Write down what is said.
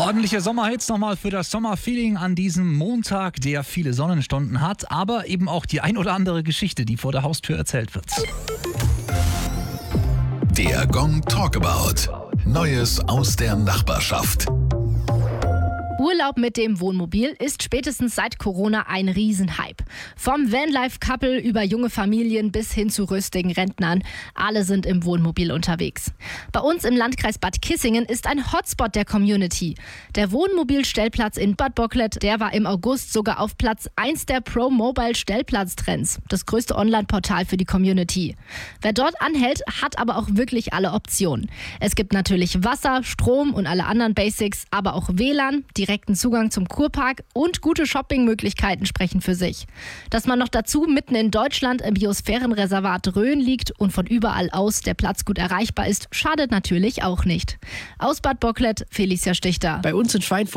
Ordentliche Sommerhits nochmal für das Sommerfeeling an diesem Montag, der viele Sonnenstunden hat, aber eben auch die ein oder andere Geschichte, die vor der Haustür erzählt wird. Der Gong Talkabout. Neues aus der Nachbarschaft. Urlaub mit dem Wohnmobil ist spätestens seit Corona ein Riesenhype. Vom Vanlife-Couple über junge Familien bis hin zu rüstigen Rentnern. Alle sind im Wohnmobil unterwegs. Bei uns im Landkreis Bad Kissingen ist ein Hotspot der Community. Der Wohnmobilstellplatz in Bad Bocklet, der war im August sogar auf Platz 1 der Pro-Mobile-Stellplatz-Trends. Das größte Online-Portal für die Community. Wer dort anhält, hat aber auch wirklich alle Optionen. Es gibt natürlich Wasser, Strom und alle anderen Basics, aber auch WLAN, direkten Zugang zum Kurpark und gute Shoppingmöglichkeiten sprechen für sich. Dass man noch dazu mitten in Deutschland im Biosphärenreservat Rhön liegt und von überall aus der Platz gut erreichbar ist, schadet natürlich auch nicht. Aus Bad Bocklet, Felicia Stichter. Bei uns in Schweinfurt